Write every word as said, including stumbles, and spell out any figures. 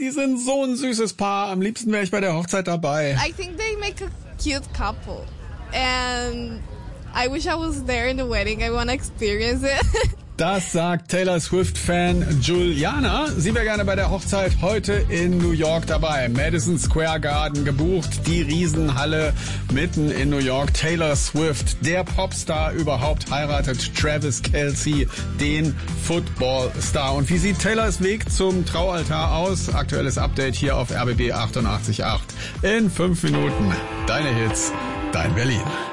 die sind so ein süßes Paar. Am liebsten wäre ich bei der Hochzeit dabei. I think they make a cute couple. And I wish I was there in the wedding. I want to experience it. Das sagt Taylor Swift-Fan Juliana. Sie wäre gerne bei der Hochzeit heute in New York dabei. Madison Square Garden gebucht, die Riesenhalle mitten in New York. Taylor Swift, der Popstar überhaupt, heiratet Travis Kelce, den Footballstar. Und wie sieht Taylors Weg zum Traualtar aus? Aktuelles Update hier auf R B B achtundachtzig Komma acht. In fünf Minuten. Deine Hits, dein Berlin.